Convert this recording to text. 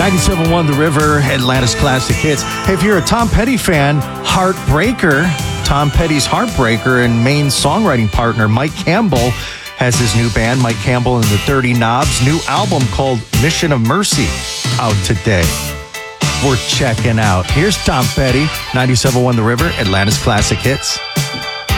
97.1 The River, Atlanta's classic hits. Hey, if you're a Tom Petty fan, Heartbreaker, Tom Petty's Heartbreaker and main songwriting partner Mike Campbell has his new band, Mike Campbell and the Dirty Knobs, new album called Mission of Mercy out today. We're checking out. Here's Tom Petty, 97.1 The River, Atlanta's classic hits.